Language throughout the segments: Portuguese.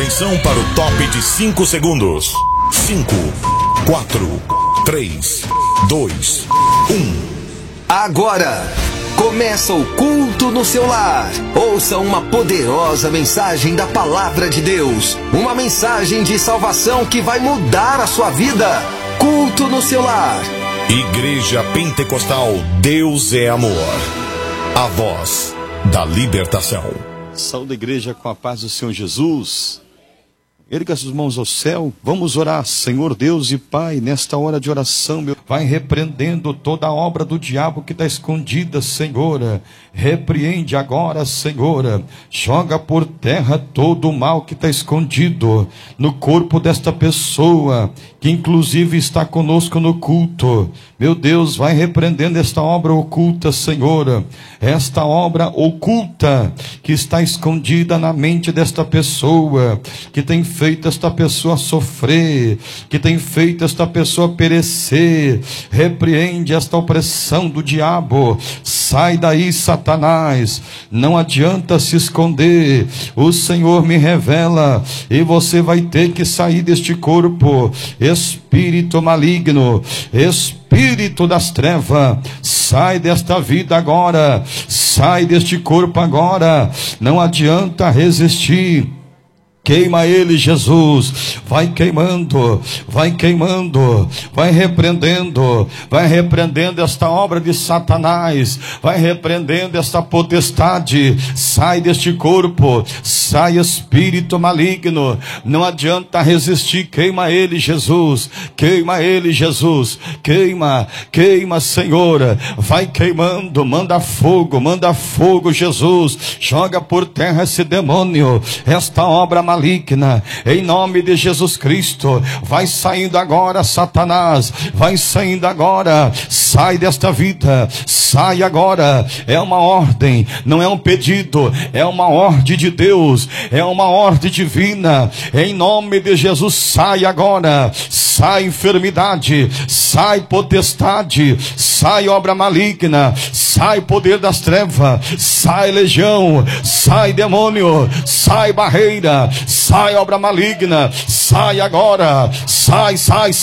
Atenção para o top de 5 segundos. 5, 4, 3, 2, 1. Agora começa o culto no seu lar. Ouça uma poderosa mensagem da palavra de Deus. Uma mensagem de salvação que vai mudar a sua vida. Culto no seu lar. Igreja Pentecostal Deus é Amor. A voz da libertação. Saúde a igreja com a paz do Senhor Jesus. Erga as mãos ao céu, vamos orar. Senhor Deus e Pai, nesta hora de oração, vai repreendendo toda a obra do diabo que está escondida, Senhor. Repreende agora, Senhor. Joga por terra todo o mal que está escondido no corpo desta pessoa, que inclusive está conosco no culto. Meu Deus, vai repreendendo esta obra oculta, Senhor. Esta obra oculta que está escondida na mente desta pessoa, que tem feito esta pessoa sofrer, que tem feito esta pessoa perecer. Repreende esta opressão do diabo. Sai daí, Satanás. Não adianta se esconder. O Senhor me revela e você vai ter que sair deste corpo. Espírito maligno, espírito das trevas, sai desta vida agora, sai deste corpo agora. Não adianta resistir. Queima ele, Jesus. Vai queimando, vai queimando, vai repreendendo esta obra de Satanás, vai repreendendo esta potestade. Sai deste corpo, sai espírito maligno. Não adianta resistir. Queima ele, Jesus. Queima ele, Jesus. Queima, queima, Senhor. Vai queimando, manda fogo, Jesus. Joga por terra esse demônio, esta obra maligna, em nome de Jesus Cristo. Vai saindo agora, Satanás, vai saindo agora. Sai desta vida, sai agora. É uma ordem, não é um pedido, é uma ordem de Deus, é uma ordem divina. Em nome de Jesus, sai agora. Sai enfermidade, sai potestade, sai obra maligna, sai poder das trevas, sai legião, sai demônio, sai barreira, sai obra maligna, sai agora, sai.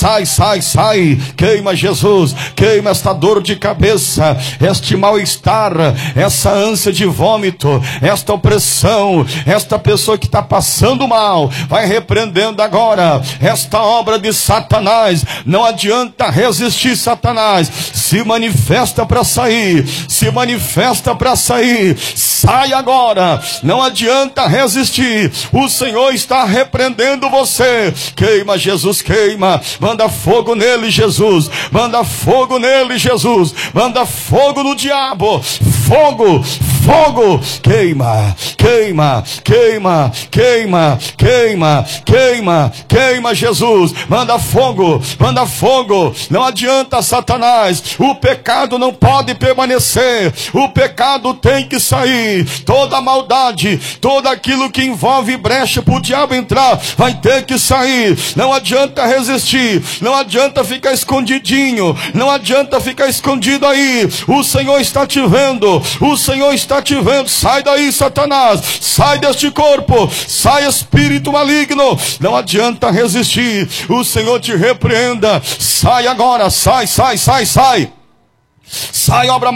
Queima, Jesus, queima esta dor de cabeça, este mal-estar, essa ânsia de vômito, esta opressão, esta pessoa que está passando mal. Vai repreendendo agora esta obra de Satanás. Não adianta resistir, Satanás. Se manifesta para sair, se manifesta para sair. Sai agora, não adianta resistir. O Senhor está repreendendo você. Queima, Jesus, queima. Manda fogo nele, Jesus. Manda fogo nele, Jesus. Manda fogo no diabo. Fogo, fogo. Queima, queima, queima, queima, queima, queima, queima, Jesus. Manda fogo, manda fogo. Não adianta, Satanás. O pecado não pode permanecer. O pecado tem que sair. Toda maldade, todo aquilo que envolve brecha para o diabo entrar, vai ter que sair. Não adianta resistir. Não adianta ficar escondidinho. Não adianta ficar escondido aí. O Senhor está te vendo. O Senhor está te vendo. Sai daí, Satanás. Sai deste corpo. Sai, espírito maligno. Não adianta resistir. O Senhor te repreenda. Sai agora. Sai. Sai, obra